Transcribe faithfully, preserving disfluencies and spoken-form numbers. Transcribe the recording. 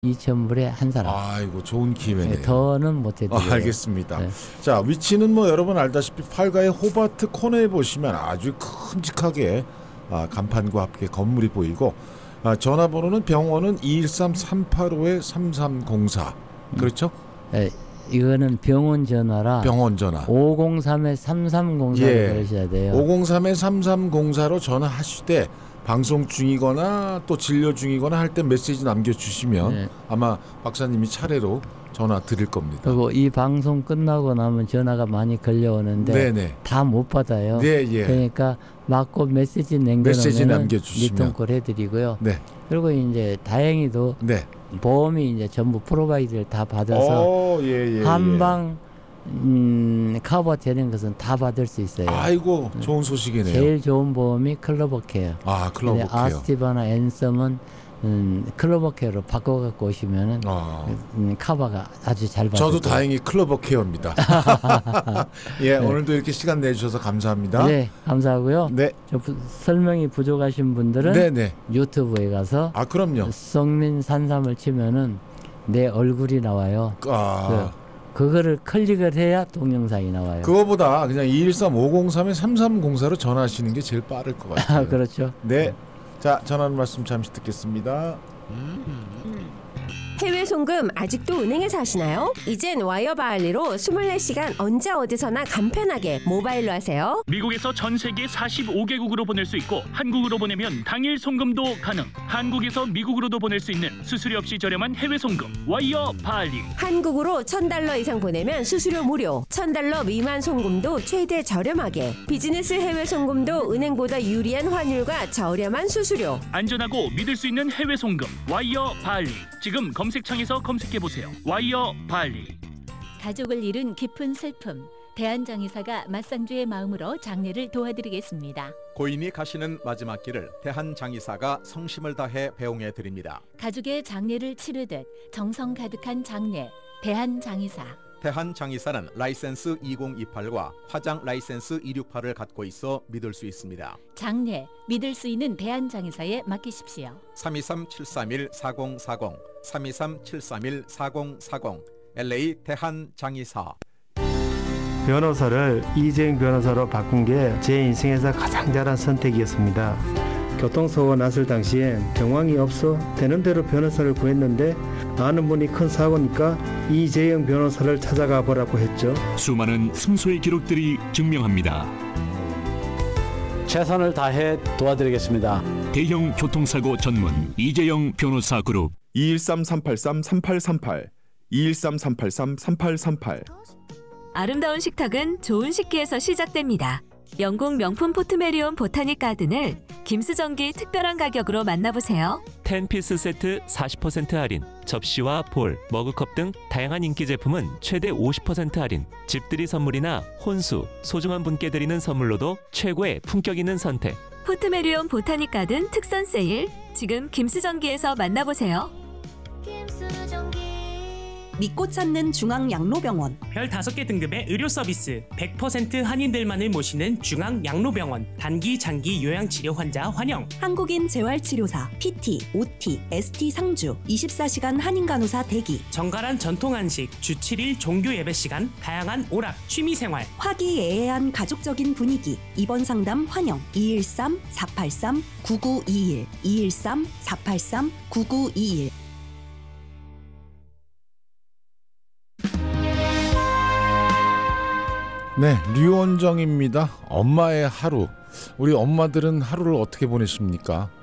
이천 불에 한 사람. 아이고 좋은 기회네요. 네, 더는 못해드려요. 아, 알겠습니다. 네. 자, 위치는 뭐 여러분 알다시피 팔가의 호바트 코너에 보시면 아주 큼직하게 아, 간판과 함께 건물이 보이고 아, 전화번호는 병원은 이일삼 삼팔오 삼삼공사 그렇죠? 네, 이거는 병원 전화라 병원 전화 오공삼 삼삼공사로 예. 그러셔야 돼요. 오공삼 삼삼공사로 전화하시되 방송 중이거나 또 진료 중이거나 할 때 메시지 남겨주시면 네. 아마 박사님이 차례로 전화 드릴 겁니다. 그리고 이 방송 끝나고 나면 전화가 많이 걸려오는데 다 못 받아요. 네, 예. 그러니까 맞고 메시지 남겨주시면 리턴콜 해드리고요. 네. 그리고 이제 다행히도 네. 보험이 이제 전부 프로바이드를 다 받아서 오, 예, 예, 한방 음, 커버 되는 것은 다 받을 수 있어요. 아이고 좋은 소식이네요. 제일 좋은 보험이 클로버케어. 아, 클로버케어. 아스티바나 앤섬은 음, 클로버케어로 바꿔 갖고 오시면은 아. 음, 커버가 아주 잘 받을 저도 거예요. 다행히 클로버케어입니다. 예, 네. 오늘도 이렇게 시간 내주셔서 감사합니다. 네, 감사하고요. 네. 저 부, 설명이 부족하신 분들은 네, 네. 유튜브에 가서 아, 그럼요. 성민 산삼을 치면은 내 얼굴이 나와요. 아. 그, 그거를 클릭을 해야 동영상이 나와요. 그거보다 그냥 이일삼 오공삼 삼삼공사로 전화하시는 게 제일 빠를 것 같아요. 아, 그렇죠. 네. 자, 전하는 말씀 잠시 듣겠습니다. 해외 송금 아직도 은행에서 하시나요? 이젠 와이어 바할리로 이십사 시간 언제 어디서나 간편하게 모바일로 하세요. 미국에서 전 세계 사십오 개국으로 보낼 수 있고 한국으로 보내면 당일 송금도 가능. 한국에서 미국으로도 보낼 수 있는 수수료 없이 저렴한 해외 송금 와이어 바할리. 한국으로 천 달러 이상 보내면 수수료 무료. 천 달러 미만 송금도 최대 저렴하게. 비즈니스 해외 송금도 은행보다 유리한 환율과 저렴한 수수료. 안전하고 믿을 수 있는 해외 송금 와이어 바할리. 지금 검색창에서 검색해보세요. 와이어 바할리. 가족을 잃은 깊은 슬픔. 대한장의사가 맞상주의 마음으로 장례를 도와드리겠습니다. 고인이 가시는 마지막 길을 대한장의사가 성심을 다해 배웅해 드립니다. 가족의 장례를 치르듯 정성 가득한 장례. 대한장의사. 대한장의사는 라이센스 이공이팔과 화장 라이센스 이백육십팔을 갖고 있어 믿을 수 있습니다. 장례, 믿을 수 있는 대한장의사에 맡기십시오. 삼이삼 칠삼일 사공사공 삼이삼 칠삼일 사공사공 엘에이 대한장의사. 변호사를 이재용 변호사로 바꾼 게 제 인생에서 가장 잘한 선택이었습니다. 교통사고 났을 당시엔 정황이 없어 되는 대로 변호사를 구했는데 아는 분이 큰 사고니까 이재용 변호사를 찾아가 보라고 했죠. 수많은 승소의 기록들이 증명합니다. 최선을 다해 도와드리겠습니다. 대형 교통사고 전문 이재용 변호사 그룹 이일삼 삼팔삼 삼팔삼팔 이일삼 삼팔삼 삼팔삼팔. 아름다운 식탁은 좋은 식기에서 시작됩니다. 영국 명품 포트메리온 보타닉 가든을 김수정기 특별한 가격으로 만나보세요. 텐 피스 세트 사십 퍼센트 할인, 접시와 볼, 머그컵 등 다양한 인기 제품은 최대 오십 퍼센트 할인, 집들이 선물이나 혼수, 소중한 분께 드리는 선물로도 최고의 품격 있는 선택. 포트메리온 보타닉 가든 특선 세일, 지금 김수정기에서 만나보세요. 믿고 찾는 중앙양로병원. 별 다섯 개 등급의 의료 서비스, 백 퍼센트 한인들만을 모시는 중앙양로병원. 단기, 장기 요양치료 환자 환영. 한국인 재활치료사, 피티, 오티, 에스티 상주, 이십사 시간 한인간호사 대기. 정갈한 전통 한식, 주 칠 일 종교 예배 시간, 다양한 오락, 취미생활. 화기애애한 가족적인 분위기. 입원 상담 환영. 이일삼 사팔삼 구구이일 이일삼 사팔삼 구구이일. 네, 류원정입니다. 엄마의 하루. 우리 엄마들은 하루를 어떻게 보내십니까?